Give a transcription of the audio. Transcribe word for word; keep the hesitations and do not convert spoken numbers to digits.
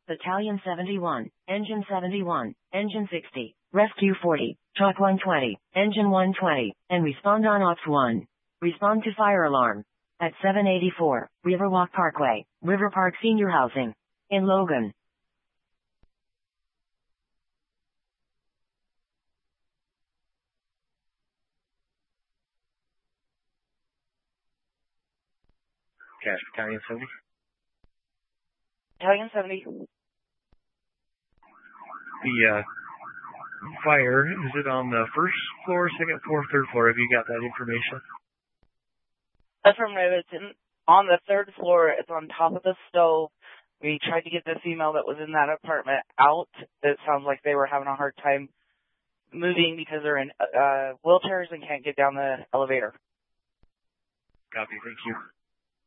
Battalion seventy-one, Engine seventy-one, Engine sixty, Rescue forty, Truck one twenty, Engine one twenty, and respond on Ops one. Respond to fire alarm. At seven eighty-four, Riverwalk Parkway, River Park Senior Housing. In Logan. Cash Battalion seventy. Battalion seventy. The uh, fire, is it on the first floor, second floor, third floor? Have you got that information? Affirmative. It's in, on the third floor. It's on top of the stove. We tried to get the female that was in that apartment out. It sounds like they were having a hard time moving because they're in uh, wheelchairs and can't get down the elevator. Copy. Thank you.